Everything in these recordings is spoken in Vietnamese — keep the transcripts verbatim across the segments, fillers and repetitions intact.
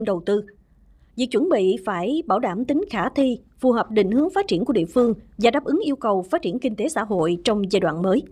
đầu tư. Việc chuẩn bị phải bảo đảm tính khả thi, phù hợp định hướng phát triển của địa phương và đáp ứng yêu cầu phát triển kinh tế xã hội trong giai đoạn mới.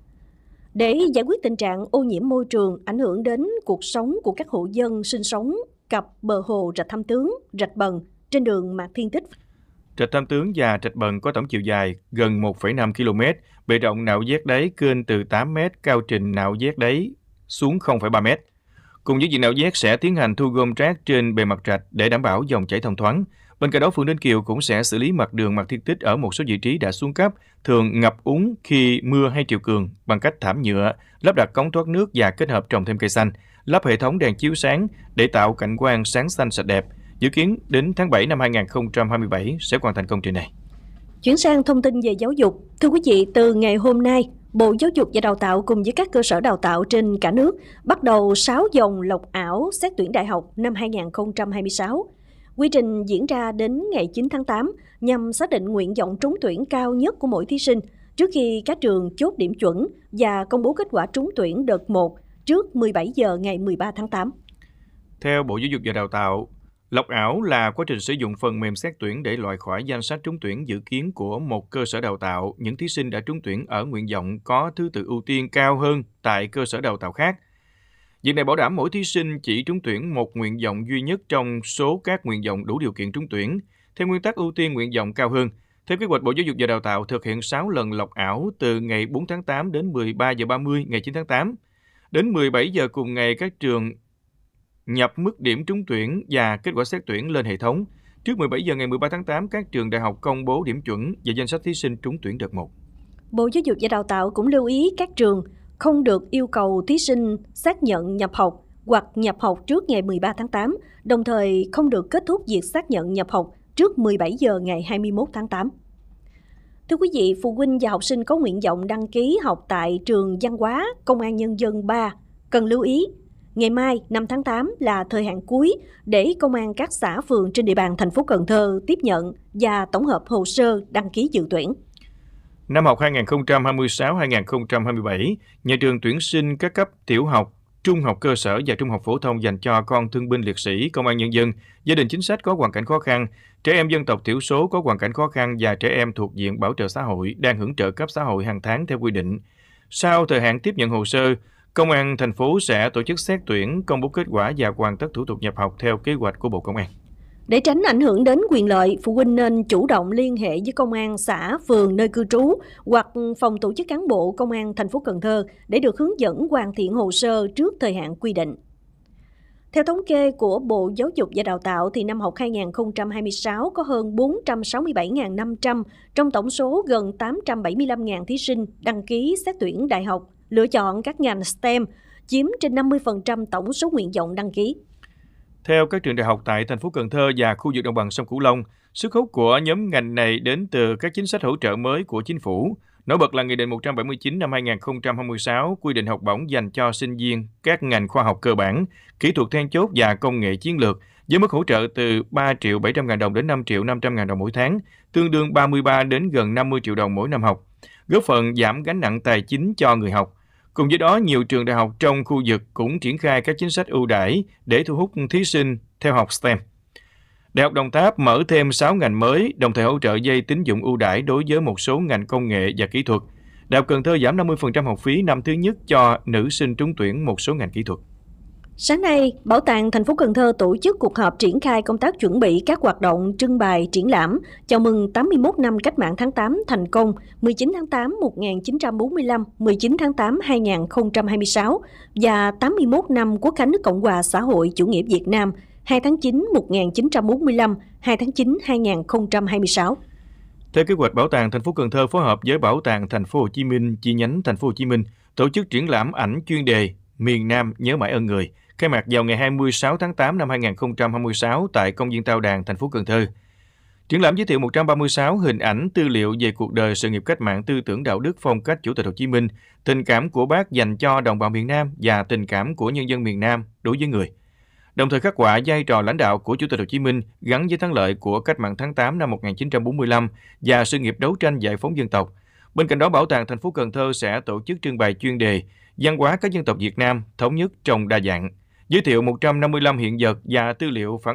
Để giải quyết tình trạng ô nhiễm môi trường ảnh hưởng đến cuộc sống của các hộ dân sinh sống cặp bờ hồ Rạch Tham Tướng, Rạch Bần trên đường Mạc Thiên Tích. Rạch Tham Tướng và Rạch Bần có tổng chiều dài gần một phẩy năm ki lô mét, bề rộng nạo vét đáy kênh từ tám mét, cao trình nạo vét đáy xuống không phẩy ba mét. Cùng với việc nạo vét sẽ tiến hành thu gom rác trên bề mặt rạch để đảm bảo dòng chảy thông thoáng. Bên cạnh đó, phường Ninh Kiều cũng sẽ xử lý mặt đường Mạc Thiên Tích ở một số vị trí đã xuống cấp, thường ngập úng khi mưa hay triều cường bằng cách thảm nhựa, lắp đặt cống thoát nước và kết hợp trồng thêm cây xanh, lắp hệ thống đèn chiếu sáng để tạo cảnh quan sáng xanh sạch đẹp. Dự kiến đến tháng bảy năm hai nghìn không trăm hai mươi bảy sẽ hoàn thành công trình này. Chuyển sang thông tin về giáo dục. Thưa quý vị, từ ngày hôm nay, Bộ Giáo dục và Đào tạo cùng với các cơ sở đào tạo trên cả nước bắt đầu sáu vòng lọc ảo xét tuyển đại học năm hai nghìn không trăm hai mươi sáu. Quy trình diễn ra đến ngày chín tháng tám nhằm xác định nguyện vọng trúng tuyển cao nhất của mỗi thí sinh trước khi các trường chốt điểm chuẩn và công bố kết quả trúng tuyển đợt một trước mười bảy giờ ngày mười ba tháng tám. Theo Bộ Giáo dục và Đào tạo, lọc ảo là quá trình sử dụng phần mềm xét tuyển để loại khỏi danh sách trúng tuyển dự kiến của một cơ sở đào tạo những thí sinh đã trúng tuyển ở nguyện vọng có thứ tự ưu tiên cao hơn tại cơ sở đào tạo khác. Việc này bảo đảm mỗi thí sinh chỉ trúng tuyển một nguyện vọng duy nhất trong số các nguyện vọng đủ điều kiện trúng tuyển, theo nguyên tắc ưu tiên nguyện vọng cao hơn. Theo kế hoạch, Bộ Giáo dục và Đào tạo thực hiện sáu lần lọc ảo từ ngày bốn tháng tám đến mười ba giờ ba mươi ngày chín tháng tám. Đến mười bảy giờ cùng ngày, các trường nhập mức điểm trúng tuyển và kết quả xét tuyển lên hệ thống. Trước mười bảy giờ ngày mười ba tháng tám, các trường đại học công bố điểm chuẩn và danh sách thí sinh trúng tuyển đợt một. Bộ Giáo dục và Đào tạo cũng lưu ý các trường không được yêu cầu thí sinh xác nhận nhập học hoặc nhập học trước ngày mười ba tháng tám, đồng thời không được kết thúc việc xác nhận nhập học trước mười bảy giờ ngày hai mươi mốt tháng tám. Thưa quý vị, phụ huynh và học sinh có nguyện vọng đăng ký học tại trường Văn hóa Công an Nhân dân ba cần lưu ý, ngày mai năm tháng tám là thời hạn cuối để công an các xã phường trên địa bàn thành phố Cần Thơ tiếp nhận và tổng hợp hồ sơ đăng ký dự tuyển. Năm học hai nghìn không trăm hai mươi sáu hai nghìn không trăm hai mươi bảy, nhà trường tuyển sinh các cấp tiểu học, trung học cơ sở và trung học phổ thông dành cho con thương binh liệt sĩ, công an nhân dân, gia đình chính sách có hoàn cảnh khó khăn, trẻ em dân tộc thiểu số có hoàn cảnh khó khăn và trẻ em thuộc diện bảo trợ xã hội đang hưởng trợ cấp xã hội hàng tháng theo quy định. Sau thời hạn tiếp nhận hồ sơ, Công an thành phố sẽ tổ chức xét tuyển, công bố kết quả và hoàn tất thủ tục nhập học theo kế hoạch của Bộ Công an. Để tránh ảnh hưởng đến quyền lợi, phụ huynh nên chủ động liên hệ với công an xã, phường nơi cư trú hoặc phòng tổ chức cán bộ công an thành phố Cần Thơ để được hướng dẫn hoàn thiện hồ sơ trước thời hạn quy định. Theo thống kê của Bộ Giáo dục và Đào tạo, thì năm học hai nghìn không trăm hai mươi sáu có hơn bốn trăm sáu mươi bảy nghìn năm trăm trong tổng số gần tám trăm bảy mươi lăm nghìn thí sinh đăng ký xét tuyển đại học, lựa chọn các ngành STEM, chiếm trên năm mươi phần trăm tổng số nguyện vọng đăng ký. Theo các trường đại học tại thành phố Cần Thơ và khu vực đồng bằng sông Cửu Long, sức hút của nhóm ngành này đến từ các chính sách hỗ trợ mới của chính phủ. Nổi bật là Nghị định một trăm bảy mươi chín năm hai nghìn không trăm hai mươi sáu quy định học bổng dành cho sinh viên các ngành khoa học cơ bản, kỹ thuật then chốt và công nghệ chiến lược, với mức hỗ trợ từ ba triệu bảy trăm ngàn đồng đến năm triệu năm trăm ngàn đồng mỗi tháng, tương đương ba mươi ba đến gần năm mươi triệu đồng mỗi năm học, góp phần giảm gánh nặng tài chính cho người học. Cùng với đó, nhiều trường đại học trong khu vực cũng triển khai các chính sách ưu đãi để thu hút thí sinh theo học STEM. Đại học Đồng Tháp mở thêm sáu ngành mới, đồng thời hỗ trợ vay tín dụng ưu đãi đối với một số ngành công nghệ và kỹ thuật. Đại học Cần Thơ giảm năm mươi phần trăm học phí năm thứ nhất cho nữ sinh trúng tuyển một số ngành kỹ thuật. Sáng nay, Bảo tàng thành phố Cần Thơ tổ chức cuộc họp triển khai công tác chuẩn bị các hoạt động trưng bày triển lãm chào mừng tám mươi mốt năm Cách mạng tháng tám thành công mười chín tháng tám một nghìn chín trăm bốn mươi lăm, mười chín tháng tám hai nghìn không trăm hai mươi sáu và tám mươi mốt năm Quốc khánh nước Cộng hòa xã hội chủ nghĩa Việt Nam hai tháng chín một nghìn chín trăm bốn mươi lăm, hai tháng chín hai nghìn không trăm hai mươi sáu. Theo kế hoạch, Bảo tàng thành phố Cần Thơ phối hợp với Bảo tàng thành phố Hồ Chí Minh chi nhánh thành phố Hồ Chí Minh tổ chức triển lãm ảnh chuyên đề Miền Nam nhớ mãi ơn người, khai mạc vào ngày hai mươi sáu tháng tám năm hai nghìn không trăm hai mươi sáu tại công viên Tao Đàn, thành phố Cần Thơ. Triển lãm giới thiệu một trăm ba mươi sáu hình ảnh tư liệu về cuộc đời, sự nghiệp cách mạng, tư tưởng đạo đức, phong cách Chủ tịch Hồ Chí Minh, tình cảm của Bác dành cho đồng bào miền Nam và tình cảm của nhân dân miền Nam đối với người. Đồng thời khắc họa vai trò lãnh đạo của Chủ tịch Hồ Chí Minh gắn với thắng lợi của cách mạng tháng tám năm một nghìn chín trăm bốn mươi lăm và sự nghiệp đấu tranh giải phóng dân tộc. Bên cạnh đó, Bảo tàng thành phố Cần Thơ sẽ tổ chức trưng bày chuyên đề Văn hóa các dân tộc Việt Nam thống nhất trong đa dạng, giới thiệu một trăm năm mươi lăm hiện vật và tư liệu phản